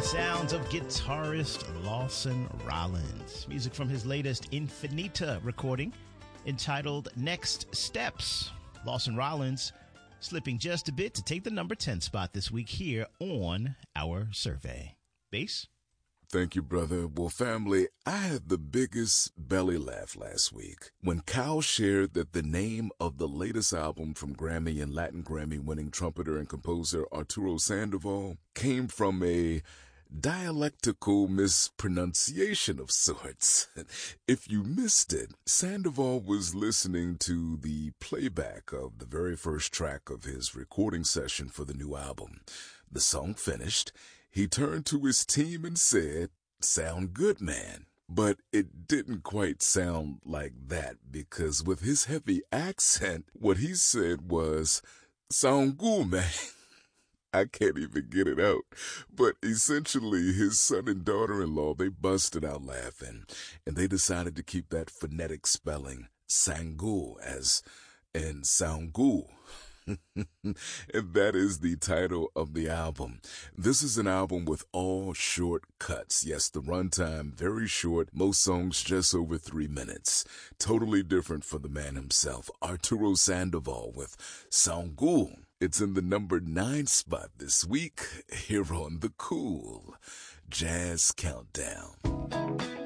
sounds of guitarist Lawson Rollins. Music from his latest Infinita recording entitled Next Steps. Lawson Rollins slipping just a bit to take the number 10 spot this week here on our survey. Bass? Thank you, brother. Well, family, I had the biggest belly laugh last week when Kyle shared that the name of the latest album from Grammy and Latin Grammy winning trumpeter and composer Arturo Sandoval came from a dialectical mispronunciation of sorts. If you missed it, Sandoval was listening to the playback of the very first track of his recording session for the new album. The song finished. He turned to his team and said, "Sound good, man." But it didn't quite sound like that because with his heavy accent, what he said was, "Sound good, man." I can't even get it out. But essentially, his son and daughter-in-law, they busted out laughing, and they decided to keep that phonetic spelling, Sangu, as in Soungu. And that is the title of the album. This is an album with all short cuts. Yes, the runtime very short, most songs just over 3 minutes. Totally different for the man himself, Arturo Sandoval with Soungu. It's in the number 9 spot this week here on the Cool Jazz Countdown.